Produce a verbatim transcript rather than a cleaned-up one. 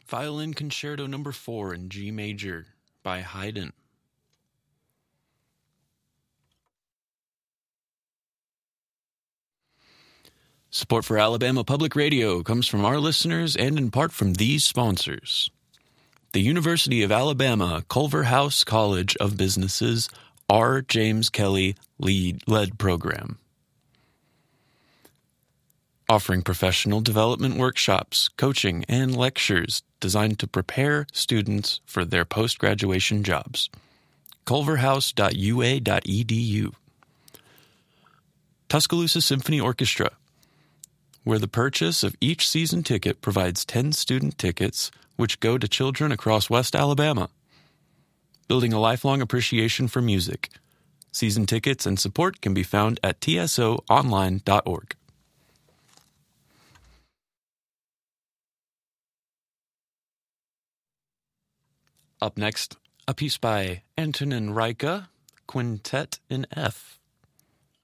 Violin Concerto Number four in G Major by Haydn. Support for Alabama Public Radio comes from our listeners and in part from these sponsors. The University of Alabama Culver House College of Business's R. James Kelly lead, led program. Offering professional development workshops, coaching, and lectures designed to prepare students for their post-graduation jobs. culverhouse dot u a dot e d u. Tuscaloosa Symphony Orchestra, where the purchase of each season ticket provides ten student tickets which go to children across West Alabama. Building a lifelong appreciation for music. Season tickets and support can be found at t s o online dot org. Up next, a piece by Antonin Reicha, Quintet in F.